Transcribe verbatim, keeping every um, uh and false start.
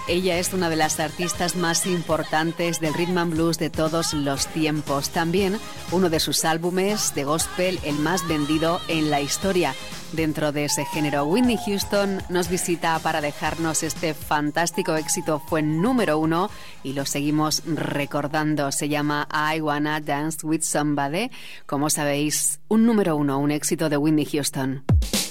Ella es una de las artistas más importantes del rhythm and blues de todos los tiempos. También uno de sus álbumes de gospel, el más vendido en la historia. Dentro de ese género, Whitney Houston nos visita para dejarnos este fantástico éxito. Fue número uno y lo seguimos recordando. Se llama I Wanna Dance With Somebody. Como sabéis, un número uno, un éxito de Whitney Houston.